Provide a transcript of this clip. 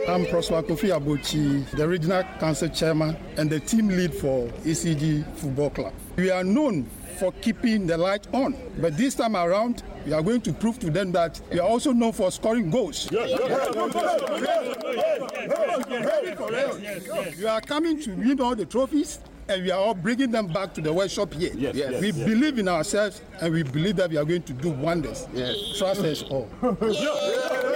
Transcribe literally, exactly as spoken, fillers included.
I'm Prosper Kofi Abochi, the Regional Council Chairman and the team lead for E C G Football Club. We are known for keeping the light on, but this time around, we are going to prove to them that we are also known for scoring goals. Yes, yes, yes. We are coming to win all the trophies, and we are all bringing them back to the workshop here. Yes, yes, we yes. believe in ourselves, and we believe that we are going to do wonders. Yes. Trust us all. Yes.